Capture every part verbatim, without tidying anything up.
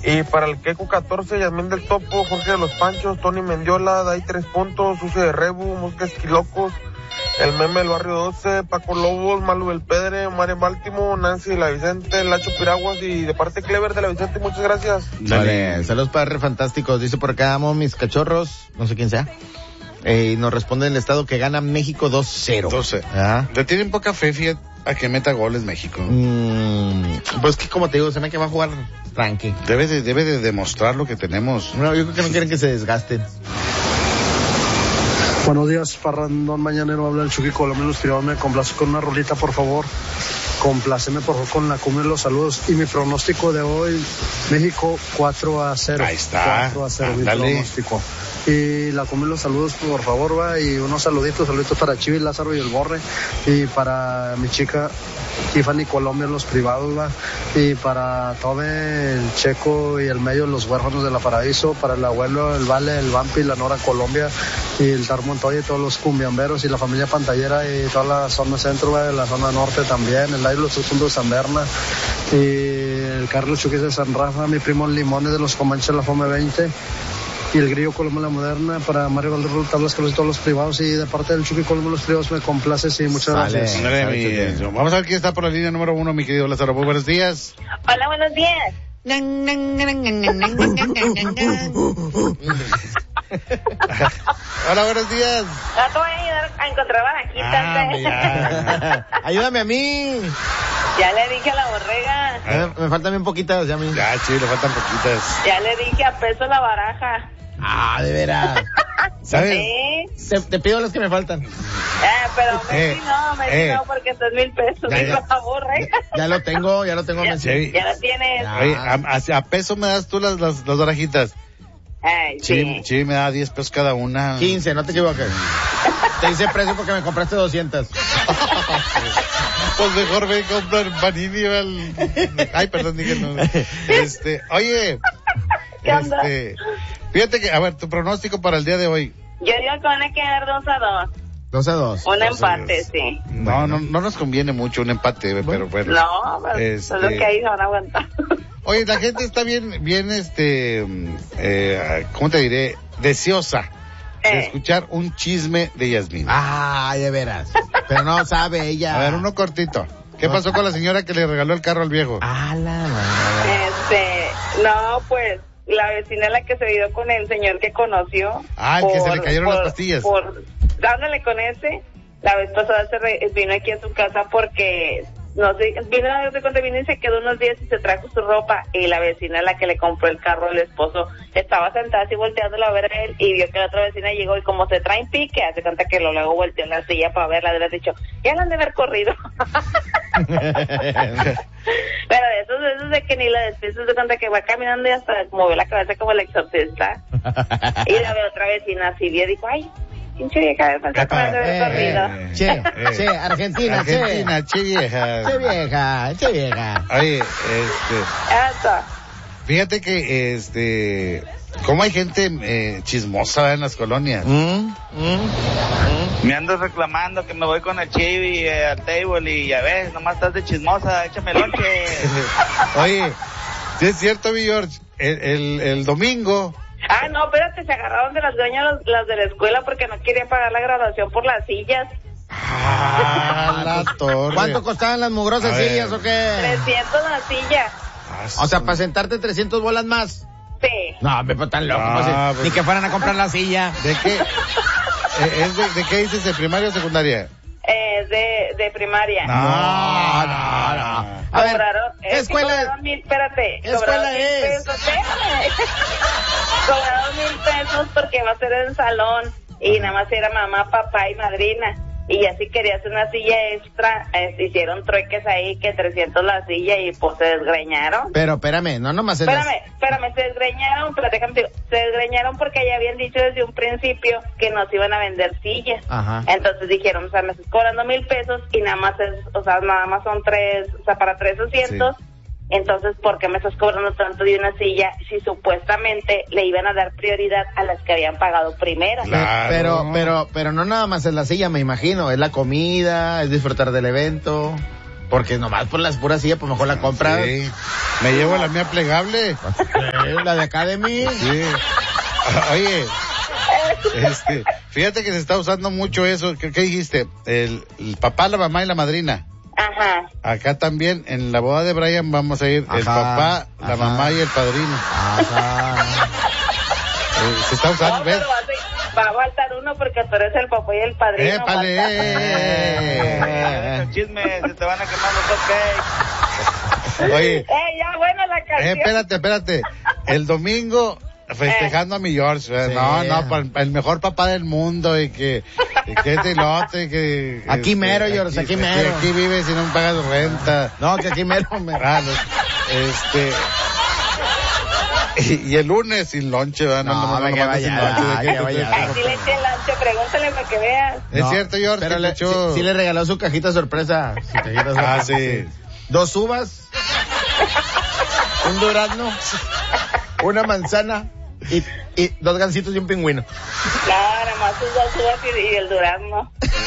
Y para el Queco catorce, Yasmín del Topo, Jorge de los Panchos, Tony Mendiola, Dai Tres Puntos, Sucio de Rebu, Mosca Esquilocos, el Meme del Barrio doce, Paco Lobos, Malu del Pedre, Mario Báltimo, Nancy de la Vicente, Lacho Piraguas y de parte Clever de la Vicente, muchas gracias. Vale, saludos padres fantásticos, dice por acá, amo mis cachorros, no sé quién sea. Eh, y nos responde el estado que gana México dos cero. doce. ¿Ah? Le tienen poca fe, fíjate, a que meta goles México. Mm, pues que como te digo, se me que va a jugar tranqui. Debe de, debe de demostrar lo que tenemos. No, yo creo que no quieren que se desgasten. Buenos días, Parrandón Mañanero, habla el Chucky Colombia Ilustrado, me complace con una rolita, por favor. Compláceme, por favor, con la cumbia de los saludos. Y mi pronóstico de hoy, México cuatro a cero. Ahí está. cuatro a cero, mi Dale. pronóstico. Y la cumbia de los saludos, por favor, va. Y unos saluditos, saluditos para Chivi, Lázaro y el Borre. Y para mi chica Tiffany Colombia, los privados, va. Y para Tome, el Checo y el Medio, los huérfanos de la Paraíso. Para el abuelo, el Vale, el Vampi, la Nora Colombia. Y el Tar Montoya y todos los cumbiamberos. Y la familia Pantallera y toda la zona centro, va. La zona norte también. El Aire, los Asuntos de San Berna. Y el Carlos Chuquis de San Rafa. Mi primo Limones de los Comanches de la Fome veinte. Y el Grillo Colombo La Moderna, para Mario Valderro Tablas, Carlos y todos los privados. Y de parte del Chucky Colombo Los Privados me complace, sí, muchas Vale. gracias. Ándale, mi- Vamos a ver quién está por la línea número uno, mi querido Lázaro. Muy buenos días. Hola, buenos días. Hola, buenos días. No te voy a ayudar a encontrar barajitas. Ah, ¿eh? mira. Ayúdame a mí. Ya le dije a la borrega. Eh, me faltan bien poquitas, ya a mí. Ya, sí, le faltan poquitas. Ya le dije a peso la baraja. Ah, de veras. ¿Sabes? Sí. Te, te pido las que me faltan. Eh, pero Eh, Messi no, Messi eh. no, porque son mil pesos. Ya, ya. Por favor, borrega. Ya lo tengo, ya lo tengo. Ya, Messi. Sí. ya lo tienes. Ya. Oye, a, a- a peso me das tú las, las, las barajitas. Ay, Sí, sí. sí, me da diez pesos cada una. quince, no te equivoques. Te hice precio porque me compraste doscientas. Pues mejor ve y compra el Panini o el... Ay, perdón, dije no. Este, oye, ¿Qué onda? este, fíjate que, a ver, tu pronóstico para el día de hoy. Yo digo que van a quedar dos a dos. Dos a dos. Un Dos a empate, dos. sí. No, no, no nos conviene mucho un empate, pero bueno. No, pero Este- es lo que ahí se van a aguantar. Oye, la gente está bien, bien, este, eh, ¿cómo te diré? Deseosa de Eh. escuchar un chisme de Yasmín. Ay, de veras. Pero no sabe ella. A ver, uno cortito. ¿Qué pasó con la señora que le regaló el carro al viejo? Ah, la madre. Este, no, pues, la vecina la que se vio con el señor que conoció. Ah, el que se le cayeron las pastillas. Por, dándole con ese, la vez pasada se re- vino aquí a su casa porque, no sé, vino a darse cuenta, vino y se quedó unos días y se trajo su ropa, y la vecina la que le compró el carro al esposo estaba sentada así volteándolo a ver a él, y vio que la otra vecina llegó, y como se traen pique, hace cuenta que lo luego volteó en la silla para verla, le ha dicho, ya la han de haber corrido. Pero de esos, de esos de que ni la despierta, se cuenta que va caminando y hasta movió la cabeza como el exorcista. Y la ve otra vecina así, y dijo, ay, pinche vieja, pensaba que me han de haber corrido. Eh, Che, eh. che, Argentina, Argentina, che vieja. che. Che vieja, che vieja. Oye, este, Eso. fíjate que, este, cómo hay gente eh, chismosa en las colonias. Mm, mm, mm. Me ando reclamando que me voy con el Chivi eh, al table y ya ves, nomás estás de chismosa, échame lonche. Oye, sí es cierto, mi George, el, el, el domingo, Ah, no, espérate, se agarraron de las dueñas las, las de la escuela porque no querían pagar la graduación por las sillas. ah, la torre. ¿Cuánto costaban las mugrosas A ver. sillas o qué? trescientos la silla. Ah, O sea, su- para sentarte trescientos bolas más. Sí. No, me pues tan loco. Ah, pues, sí. pues- Ni que fueran a comprar la silla. ¿De qué? Eh, ¿es de, ¿De qué dices, de primaria o secundaria? Eh, de, de primaria. No, No, no, no. A ver, Cobraron, ¿qué eh, escuela cobraron mil, espérate, ¿Qué cobraron escuela mil es? pesos, espérame. Cobraron mil pesos porque va a ser en el salón y nada más era mamá, papá y madrina. Y ya si querías una silla extra, eh, hicieron trueques ahí que trescientos la silla y pues se desgreñaron. Pero espérame, no nomás es las- Espérame, espérame, se desgreñaron, pero déjame decir, se desgreñaron porque ya habían dicho desde un principio que nos iban a vender sillas. Ajá. Entonces dijeron, o sea, me estás cobrando mil pesos y nada más es, o sea, nada más son tres, o sea, para tres asientos. Sí. Entonces, ¿por qué me estás cobrando tanto de una silla si supuestamente le iban a dar prioridad a las que habían pagado primero? Claro. Pero, pero, pero no nada más es la silla, me imagino. Es la comida, es disfrutar del evento. Porque nomás por las puras sillas, pues mejor la compra. Sí. Me llevo la mía plegable. La de Academy. Sí. Oye, este, fíjate que se está usando mucho eso. ¿Qué, qué dijiste? El, el papá, la mamá y la madrina. Ajá. Acá también, en la boda de Brian, vamos a ir Ajá, el papá, la ajá. mamá y el padrino. Ajá. Eh, se está usando, No, ¿ves? pero va a, va a faltar uno porque tú eres el papá y el padrino. ¡Épale! Eh, el chisme, se te van a quemar los hotcakes. Oye, Eh, ya, bueno, la eh, canción. espérate, espérate. El domingo, festejando a mi George. ¿verdad? Sí. No, no, pa- el mejor papá del mundo y que, y que este y lo otro y que... Aquí este, mero, George, aquí mero. Aquí vives y no me pagas renta. No, que aquí mero me... Ah, no, este... Y, y el lunes sin lonche, ¿verdad? No, no, que mandes vaya, sin lonche, ah, ¿de que qué? vaya. Ay, si le eché el lanche, pregúntale para que veas. Es No, cierto, George, pero que le, te echó- sí, sí le regaló su cajita sorpresa. Su cajita sorpresa. Ah, sí. Dos uvas, un durazno, una manzana y, y dos gansitos y un pingüino. No, nada más sus dos uvas y, y el durazno.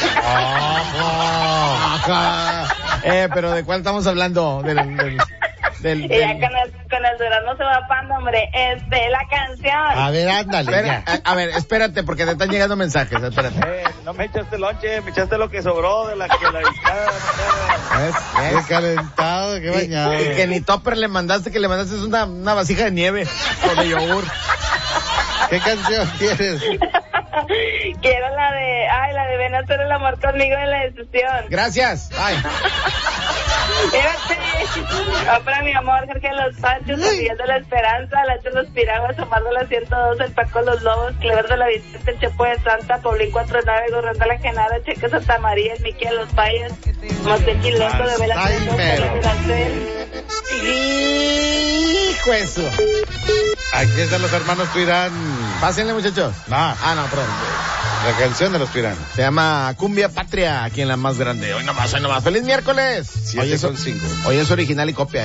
Ajá. Eh, pero ¿de cuál estamos hablando? Del, del, del, Y ya del- con el, con el durazno se va pando, hombre. Este, la canción. A ver, ándale, Espera, ya. a, a ver, espérate, porque te están llegando mensajes, espérate. Eh, no me echaste lonche, me echaste lo que sobró de la que la discada. ¿Ves? Qué ¿Ves? calentado, qué Y, bañado. y que ni topper le mandaste, que le mandaste una, una vasija de nieve o de yogur. ¿Qué canción quieres? Quiero la de, ay, la de ven a hacer el amor conmigo en la decisión. Gracias. Ay. Espérate. Va para mi amor, Jorge Los Panchos, Miguel de la Esperanza, Lacho Los Piraguas, Omar de la ciento dos, El Paco Los Lobos, Clever de la Vicente, El Chepo de Santa, Paulín cuatro nueve, Gorrón de la Genara, Cheque Santa María, El Mickey de los Payas, Montequi Loco de Vela Alzheimer. Hijo eso. Aquí están los hermanos Tuirán. Pásenle, muchachos. No, Ah, no, perdón. la canción de los Tuirán. Se llama Cumbia Patria, aquí en la más grande. Hoy nomás, hoy nomás. ¡Feliz miércoles! Siete Hoy es, con cinco. hoy es original y copia.